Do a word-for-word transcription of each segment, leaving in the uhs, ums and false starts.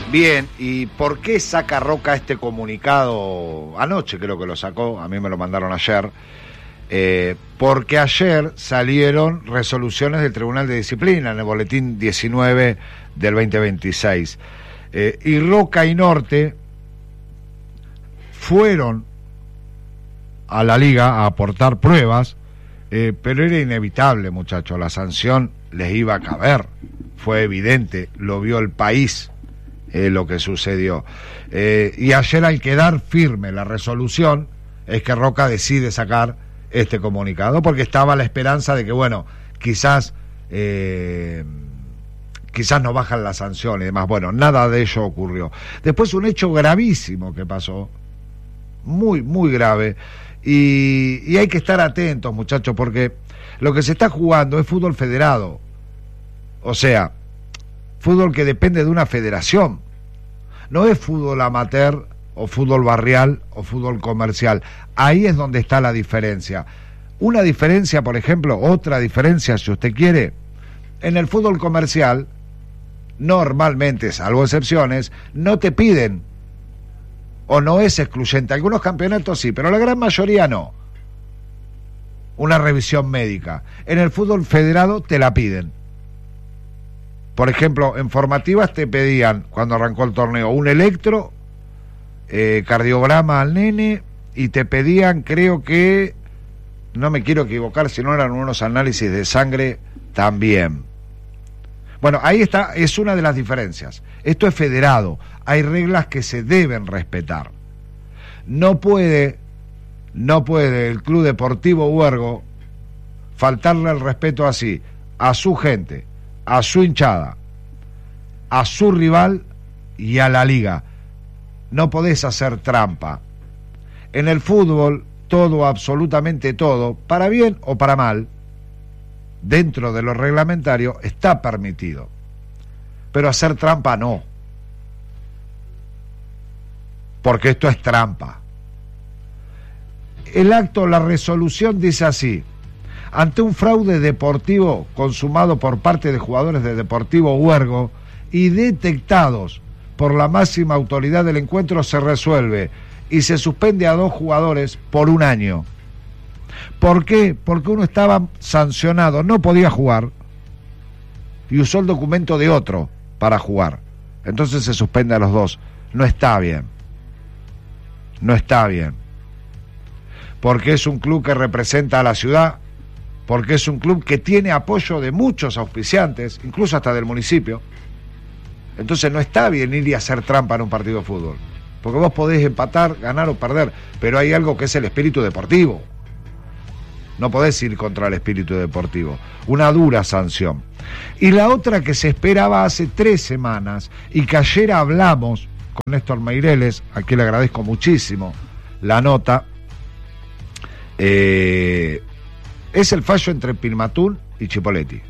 Bien, ¿y por qué saca Roca este comunicado? Anoche creo que lo sacó, a mí me lo mandaron ayer. Eh, porque ayer salieron resoluciones del Tribunal de Disciplina en el boletín diecinueve del veinte veintiséis. Eh, y Roca y Norte fueron a la liga a aportar pruebas, eh, pero era inevitable, muchachos, la sanción les iba a caber, fue evidente, lo vio el país. Eh, lo que sucedió. Eh, y ayer, al quedar firme la resolución, es que Roca decide sacar este comunicado, porque estaba la esperanza de que, bueno, quizás eh, quizás no bajan las sanciones y demás. Bueno, nada de ello ocurrió. Después, un hecho gravísimo que pasó, muy, muy grave, y, y hay que estar atentos, muchachos, porque lo que se está jugando es fútbol federado, o sea, fútbol que depende de una federación, no es fútbol amateur o fútbol barrial o fútbol comercial. Ahí es donde está la diferencia. Una diferencia, por ejemplo, otra diferencia, si usted quiere, en el fútbol comercial, normalmente, salvo excepciones, no te piden, o no es excluyente, algunos campeonatos sí, pero la gran mayoría no, una revisión médica. En el fútbol federado te la piden. Por ejemplo, en formativas te pedían, cuando arrancó el torneo, un electro, eh, cardiograma al nene, y te pedían, creo que, no me quiero equivocar, si no eran unos análisis de sangre también. Bueno, ahí está, es una de las diferencias. Esto es federado, hay reglas que se deben respetar. No puede, no puede el Club Deportivo Huergo faltarle el respeto así a su gente, a su hinchada, a su rival y a la liga. No podés hacer trampa. En el fútbol, todo, absolutamente todo, para bien o para mal, dentro de lo reglamentario, está permitido. Pero hacer trampa no. Porque esto es trampa. El acto, la resolución dice así: ante un fraude deportivo consumado por parte de jugadores de Deportivo Huergo y detectados por la máxima autoridad del encuentro, se resuelve y se suspende a dos jugadores por un año. ¿Por qué? Porque uno estaba sancionado, no podía jugar, y usó el documento de otro para jugar. Entonces se suspende a los dos. No está bien. No está bien. Porque es un club que representa a la ciudad, porque es un club que tiene apoyo de muchos auspiciantes, incluso hasta del municipio. Entonces no está bien ir y hacer trampa en un partido de fútbol, porque vos podés empatar, ganar o perder, pero hay algo que es el espíritu deportivo. No podés ir contra el espíritu deportivo. Una dura sanción. Y la otra que se esperaba hace tres semanas, y que ayer hablamos con Néstor Meireles, a quien le agradezco muchísimo la nota, eh... es el fallo entre Pilmatún y Chipoletti.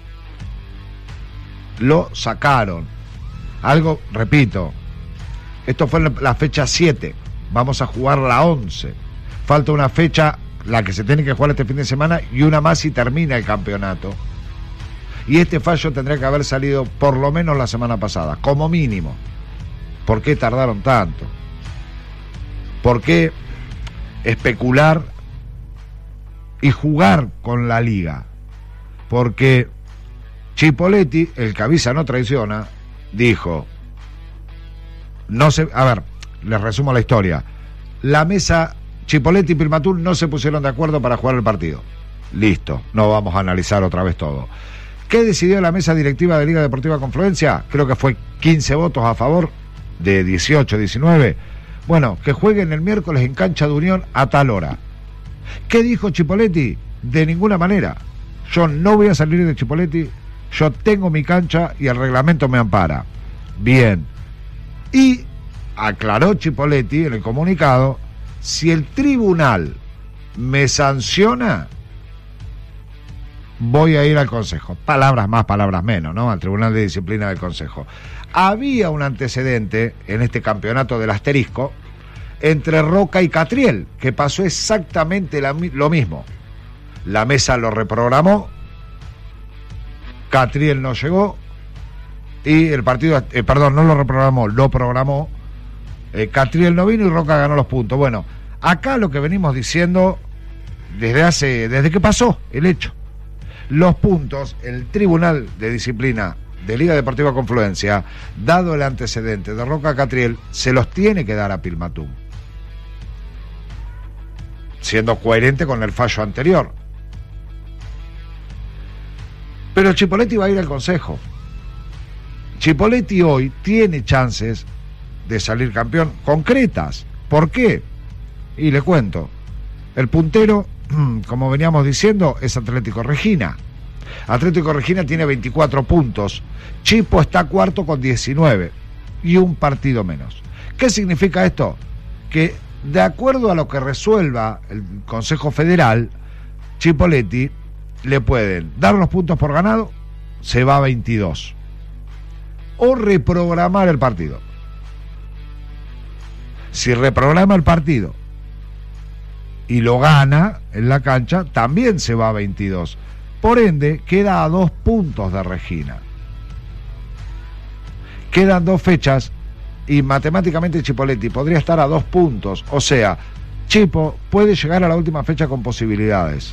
Lo sacaron. Algo, repito, esto fue la fecha siete, vamos a jugar la once. Falta una fecha, la que se tiene que jugar este fin de semana, y una más y termina el campeonato. Y este fallo tendría que haber salido por lo menos la semana pasada, como mínimo. ¿Por qué tardaron tanto? ¿Por qué especular y jugar con la liga? Porque Chipoletti, el que avisa no traiciona, dijo, no se, a ver, les resumo la historia. La mesa, Chipoletti y Pilmatún no se pusieron de acuerdo para jugar el partido. Listo, no vamos a analizar otra vez todo. ¿Qué decidió la mesa directiva de Liga Deportiva Confluencia? Creo que fue quince votos a favor de dieciocho, diecinueve. Bueno, que jueguen el miércoles en cancha de Unión a tal hora. ¿Qué dijo Chipoletti? De ninguna manera. Yo no voy a salir de Chipoletti, yo tengo mi cancha y el reglamento me ampara. Bien. Y aclaró Chipoletti en el comunicado: si el tribunal me sanciona, voy a ir al Consejo. Palabras más, palabras menos, ¿no? Al Tribunal de Disciplina del Consejo. Había un antecedente en este campeonato del asterisco entre Roca y Catriel, que pasó exactamente la, lo mismo. La mesa lo reprogramó, Catriel no llegó, y el partido, eh, perdón, no lo reprogramó, lo programó. Eh, Catriel no vino y Roca ganó los puntos. Bueno, acá lo que venimos diciendo desde hace, desde que pasó el hecho. Los puntos, el Tribunal de Disciplina de Liga Deportiva Confluencia, dado el antecedente de Roca Catriel, se los tiene que dar a Pilmatum, siendo coherente con el fallo anterior. Pero Chipoletti va a ir al Consejo. Chipoletti hoy tiene chances de salir campeón concretas. ¿Por qué? Y le cuento. El puntero, como veníamos diciendo, es Atlético Regina. Atlético Regina tiene veinticuatro puntos. Chipo está cuarto con diecinueve y un partido menos. ¿Qué significa esto? Que de acuerdo a lo que resuelva el Consejo Federal, Chipoletti le pueden dar los puntos por ganado, se va a veintidós, o reprogramar el partido. Si reprograma el partido y lo gana en la cancha, también se va a veintidós. Por ende, queda a dos puntos de Regina. Quedan dos fechas y matemáticamente Chipoletti podría estar a dos puntos. O sea, Chipo puede llegar a la última fecha con posibilidades.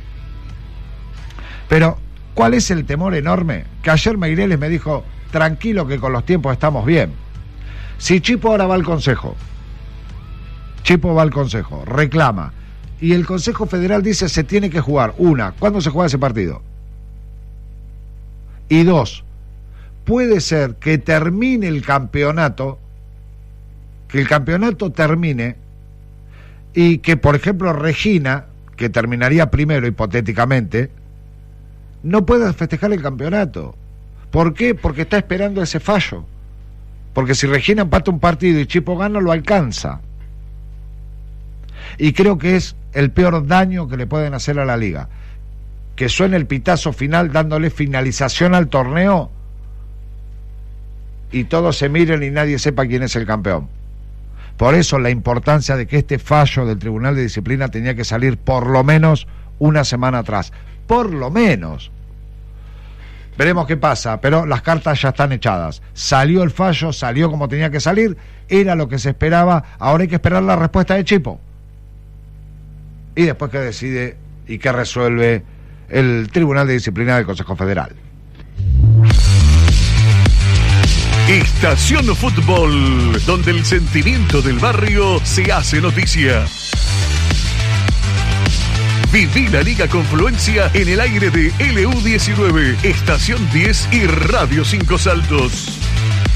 Pero, ¿cuál es el temor enorme? Que ayer Meireles me dijo, tranquilo que con los tiempos estamos bien. Si Chipo ahora va al Consejo, Chipo va al Consejo, reclama, y el Consejo Federal dice se tiene que jugar. Una, ¿cuándo se juega ese partido? Y dos, puede ser que termine el campeonato, que el campeonato termine, y que, por ejemplo, Regina, que terminaría primero hipotéticamente, no pueda festejar el campeonato. ¿Por qué? Porque está esperando ese fallo. Porque si Regina empata un partido y Chipo gana, lo alcanza. Y creo que es el peor daño que le pueden hacer a la liga. Que suene el pitazo final dándole finalización al torneo y todos se miren y nadie sepa quién es el campeón. Por eso la importancia de que este fallo del Tribunal de Disciplina tenía que salir por lo menos una semana atrás. Por lo menos. Veremos qué pasa, pero las cartas ya están echadas. Salió el fallo, salió como tenía que salir, era lo que se esperaba, ahora hay que esperar la respuesta de Chipo. Y después que decide y que resuelve el Tribunal de Disciplina del Consejo Federal. Estación Fútbol, donde el sentimiento del barrio se hace noticia. Viví la Liga Confluencia en el aire de L U diecinueve, Estación diez y Radio Cinco Saltos.